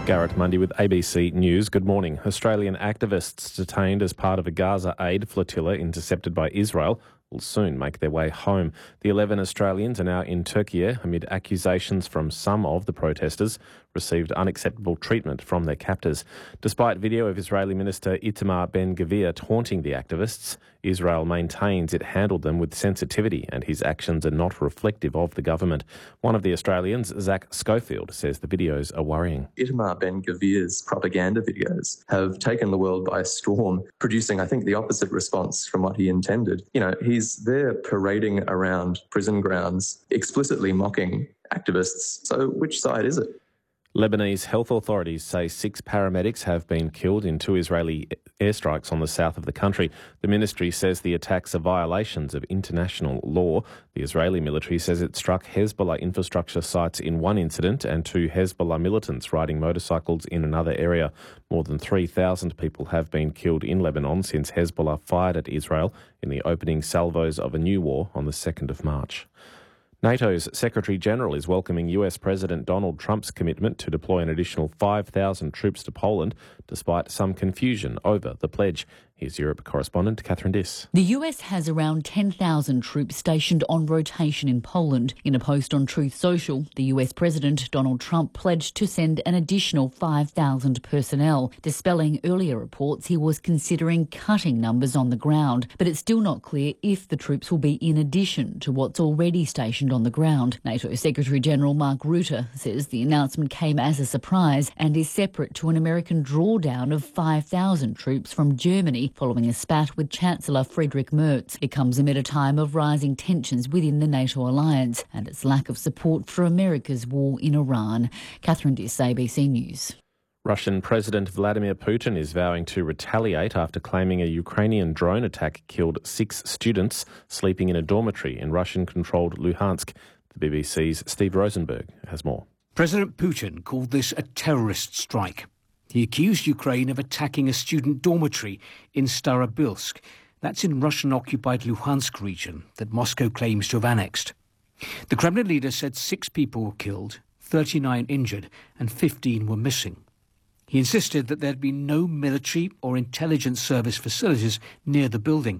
Garrett Mundy with ABC News. Good morning. Australian activists detained as part of a Gaza aid flotilla intercepted by Israel will soon make their way home. The 11 Australians are now in Turkey amid accusations from some of the protesters received unacceptable treatment from their captors. Despite video of Israeli Minister Itamar Ben-Gvir taunting the activists, Israel maintains it handled them with sensitivity and his actions are not reflective of the government. One of the Australians, Zach Schofield, says the videos are worrying. Itamar Ben-Gvir's propaganda videos have taken the world by storm, producing, I think, the opposite response from what he intended. He's there parading around prison grounds, explicitly mocking activists. So which side is it? Lebanese health authorities say 6 paramedics have been killed in 2 Israeli airstrikes on the south of the country. The ministry says the attacks are violations of international law. The Israeli military says it struck Hezbollah infrastructure sites in one incident and 2 Hezbollah militants riding motorcycles in another area. More than 3,000 people have been killed in Lebanon since Hezbollah fired at Israel in the opening salvos of a new war on the 2nd of March. NATO's Secretary-General is welcoming US President Donald Trump's commitment to deploy an additional 5,000 troops to Poland, despite some confusion over the pledge. Here's Europe correspondent Catherine Diss. The US has around 10,000 troops stationed on rotation in Poland. In a post on Truth Social, the US President Donald Trump pledged to send an additional 5,000 personnel, dispelling earlier reports he was considering cutting numbers on the ground. But it's still not clear if the troops will be in addition to what's already stationed on the ground. NATO Secretary-General Mark Rutte says the announcement came as a surprise and is separate to an American drawdown of 5,000 troops from Germany following a spat with Chancellor Friedrich Merz. It comes amid a time of rising tensions within the NATO alliance and its lack of support for America's war in Iran. Catherine Diss, ABC News. Russian President Vladimir Putin is vowing to retaliate after claiming a Ukrainian drone attack killed 6 students sleeping in a dormitory in Russian-controlled Luhansk. The BBC's Steve Rosenberg has more. President Putin called this a terrorist strike. He accused Ukraine of attacking a student dormitory in Starobilsk. That's in Russian-occupied Luhansk region that Moscow claims to have annexed. The Kremlin leader said 6 people were killed, 39 injured, and 15 were missing. He insisted that there had been no military or intelligence service facilities near the building.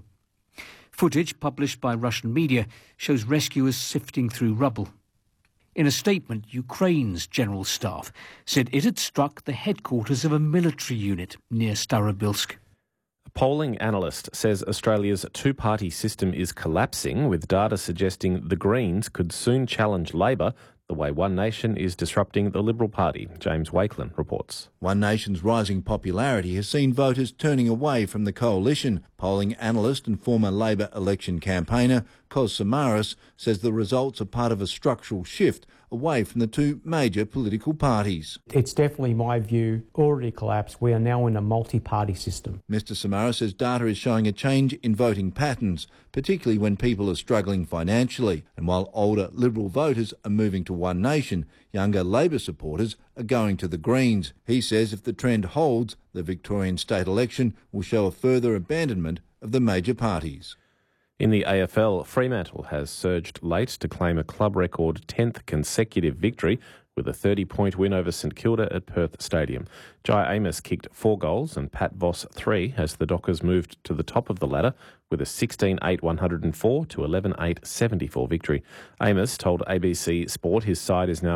Footage published by Russian media shows rescuers sifting through rubble. In a statement, Ukraine's general staff said it had struck the headquarters of a military unit near Starobilsk. A polling analyst says Australia's 2-party system is collapsing, with data suggesting the Greens could soon challenge Labor the way One Nation is disrupting the Liberal Party. James Wakelin reports. One Nation's rising popularity has seen voters turning away from the coalition. Polling analyst and former Labor election campaigner Kos Samaras says the results are part of a structural shift away from the 2 major political parties. It's definitely, my view, already collapsed. We are now in a multi-party system. Mr Samaras says data is showing a change in voting patterns, particularly when people are struggling financially. And while older Liberal voters are moving to One Nation, younger Labor supporters are going to the Greens. He says if the trend holds, the Victorian state election will show a further abandonment of the major parties. In the AFL, Fremantle has surged late to claim a club record 10th consecutive victory with a 30-point win over St Kilda at Perth Stadium. Jai Amos kicked 4 goals and Pat Voss 3 as the Dockers moved to the top of the ladder with a 16-8-104 to 11-8-74 victory. Amos told ABC Sport his side is now